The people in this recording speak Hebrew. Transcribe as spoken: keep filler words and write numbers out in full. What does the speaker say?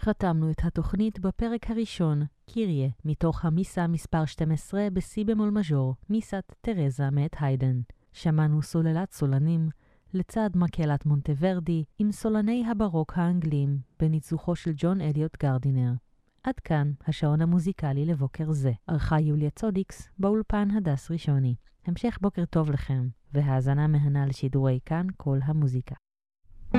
חתמנו את התוכנית בפרק הראשון, קיריה, מתוך המיסה מספר שתים עשרה בסי במול מז'ור, מיסת תרזה מאת היידן. שמענו סוללת סולנים, לצד מקהלת מונטוורדי, עם סולני הברוק האנגלים, בניצוחו של ג'ון אליוט גרדינר. עד כאן השעון המוזיקלי לבוקר זה. ערכה יוליה צודיקס, באולפן הדס ראשוני. המשך בוקר טוב לכם, והאזנה מהנה לשידורי כאן כל המוזיקה.